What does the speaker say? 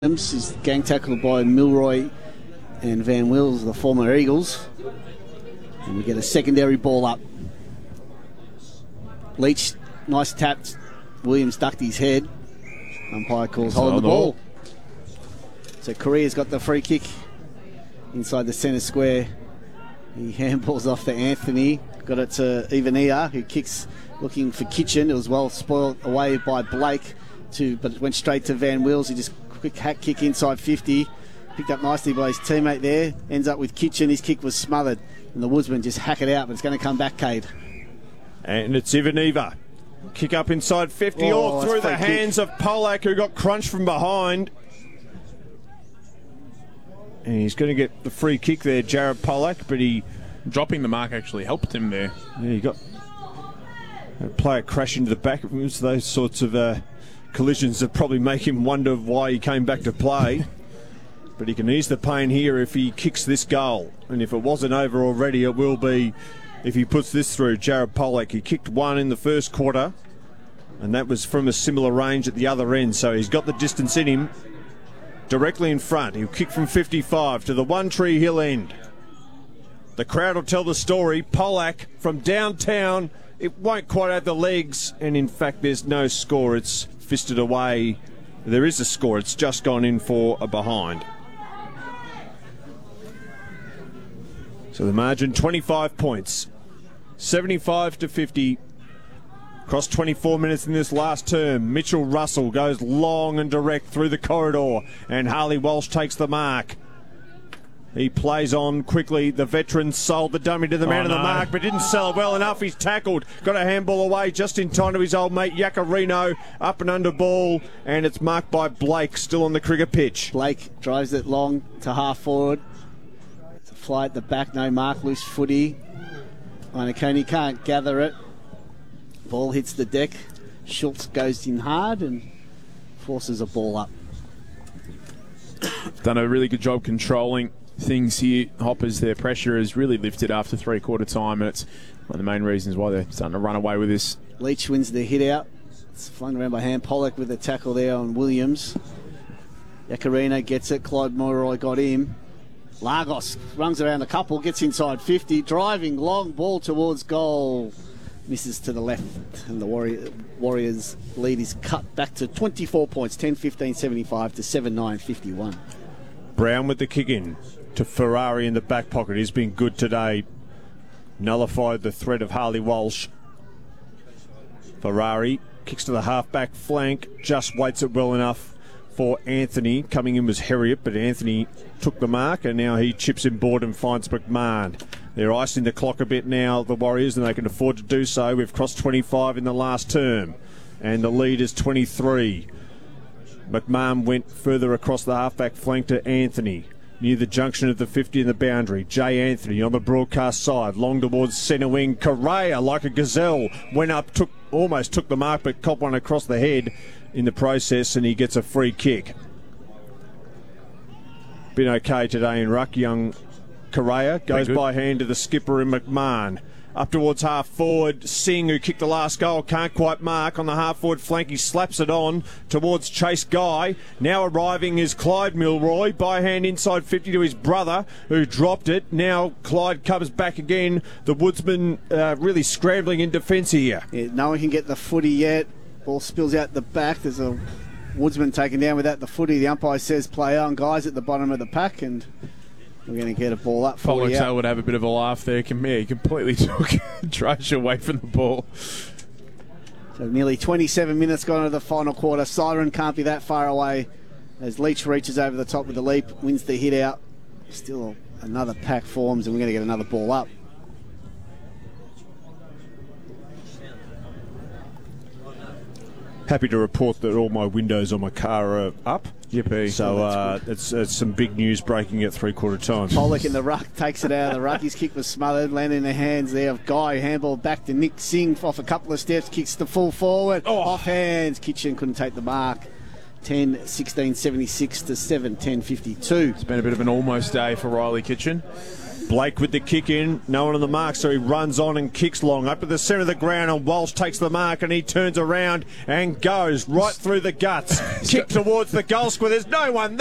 Is gang tackled by Milroy and Van Wills, the former Eagles. And we get a secondary ball up. Leach, nice tap. Williams ducked his head. Umpire calls holding the ball. So Correa's got the free kick inside the centre square. He handballs off to Anthony. Got it to Ivania, who kicks looking for Kitchen. It was well spoiled away by Blake, but it went straight to Van Wills. He just quick hack kick inside 50. Picked up nicely by his teammate there. Ends up with Kitchen. His kick was smothered. And the Woodsman just hack it out, but it's going to come back, Cade. And it's Ivaniva. Kick up inside 50, all through the hands of Polak, who got crunched from behind. And he's going to get the free kick there, Jared Polak, but he... Dropping the mark actually helped him there. Yeah, he got a player crash into the back. It was those sorts of collisions that probably make him wonder why he came back to play. But he can ease the pain here if he kicks this goal. And if it wasn't over already, it will be if he puts this through. Jared Polak, he kicked one in the first quarter, and that was from a similar range at the other end. So he's got the distance in him. Directly in front, he'll kick from 55 to the One Tree Hill end. The crowd will tell the story. Polak from downtown, it won't quite have the legs, and in fact there's no score. It's fisted away. There is a score, it's just gone in for a behind. So the margin 25 points, 75 to 50. Across 24 minutes in this last term, Mitchell Russell goes long and direct through the corridor, and Harley Walsh takes the mark. He plays on quickly. The veteran sold the dummy to the man of the mark, but didn't sell it well enough. He's tackled. Got a handball away just in time to his old mate Yacarino. Up and under ball, and it's marked by Blake, still on the cricket pitch. Blake drives it long to half forward. It's a fly at the back, no mark, loose footy. Inokoni can't gather it. Ball hits the deck. Schultz goes in hard and forces a ball up. Done a really good job controlling things here. Hoppers, their pressure has really lifted after three-quarter time, and it's one of the main reasons why they're starting to run away with this. Leach wins the hit out. It's flung around by hand. Pollock with a tackle there on Williams. Yacarino gets it. Clyde Milroy got him. Lagos runs around a couple, gets inside 50, driving long ball towards goal. Misses to the left, and the Warriors lead is cut back to 24 points, 10-15-75 to 7-9-51. Brown with the kick in to Ferrari in the back pocket. He's been good today. Nullified the threat of Harley Walsh. Ferrari kicks to the half-back flank, just waits it well enough for Anthony. Coming in was Herriot, but Anthony took the mark, and now he chips in board and finds McMahon. They're icing the clock a bit now, the Warriors, and they can afford to do so. We've crossed 25 in the last term, and the lead is 23. McMahon went further across the half-back flank to Anthony, near the junction of the 50 and the boundary. Jay Anthony on the broadcast side, long towards centre wing. Correa, like a gazelle, went up, almost took the mark, but copped one across the head in the process, and he gets a free kick. Been okay today in ruck, young Correa goes by hand to the skipper in McMahon. Up towards half forward, Singh, who kicked the last goal, can't quite mark on the half forward flank. He slaps it on towards Chase Guy. Now arriving is Clyde Milroy, by hand inside 50 to his brother, who dropped it. Now Clyde comes back again. The Woodsman really scrambling in defence here. Yeah, no one can get the footy yet. Ball spills out the back. There's a Woodsman taken down without the footy. The umpire says play on, guys, at the bottom of the pack, and we're going to get a ball up. Pollock's able to have a bit of a laugh there. He completely took Trash away from the ball. So nearly 27 minutes gone into the final quarter. Siren can't be that far away as Leach reaches over the top with the leap, wins the hit out. Still another pack forms, and we're going to get another ball up. Happy to report that all my windows on my car are up. Yippee. So it's some big news breaking at three-quarter time. Pollock in the ruck takes it out of the ruck. His kick was smothered, landed in the hands there of Guy. Handball back to Nick Singh off a couple of steps, kicks the full forward. Off hands. Kitchen couldn't take the mark. 10-16-76 to 7-10-52. It's been a bit of an almost day for Riley Kitchen. Blake with the kick in, no one on the mark, so he runs on and kicks long up to the centre of the ground, and Walsh takes the mark and he turns around and goes right through the guts. Kick towards the goal square. There's no one there.